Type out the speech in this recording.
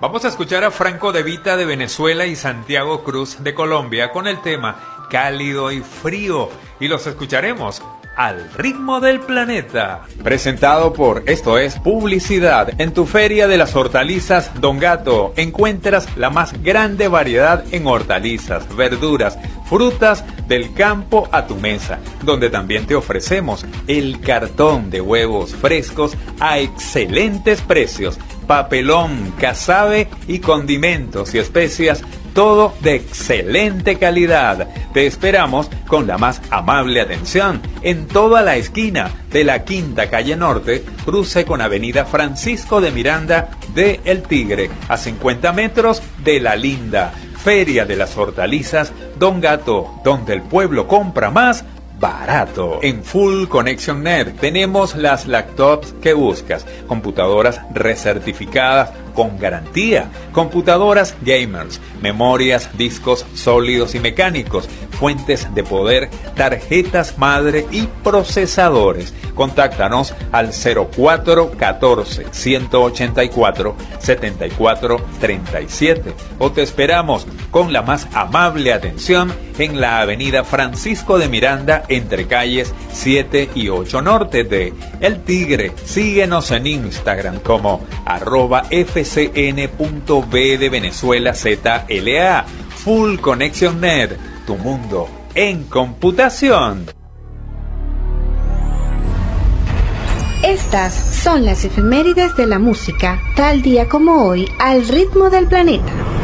Vamos a escuchar a Franco De Vita de Venezuela y Santiago Cruz de Colombia con el tema Cálido y Frío, y los escucharemos al ritmo del planeta. Presentado por Esto es Publicidad. En tu Feria de las Hortalizas Don Gato encuentras la más grande variedad en hortalizas, verduras, frutas del campo a tu mesa, donde también te ofrecemos el cartón de huevos frescos a excelentes precios, papelón, casabe y condimentos y especias, todo de excelente calidad. Te esperamos con la más amable atención en toda la esquina de la Quinta Calle Norte, cruce con Avenida Francisco de Miranda de El Tigre, a 50 metros de La Linda. Feria de las Hortalizas Don Gato, donde el pueblo compra más barato. En Full Connection Net tenemos las laptops que buscas, computadoras recertificadas con garantía, computadoras gamers, memorias, discos sólidos y mecánicos, fuentes de poder, tarjetas madre y procesadores. Contáctanos al 0414 184 7437 o te esperamos con la más amable atención en la Avenida Francisco de Miranda entre calles 7 y 8 Norte de El Tigre. Síguenos en Instagram como @fcn.b de Venezuela ZLA. Full Connection Net, tu mundo en computación. Estas son las efemérides de la música, tal día como hoy, al ritmo del planeta.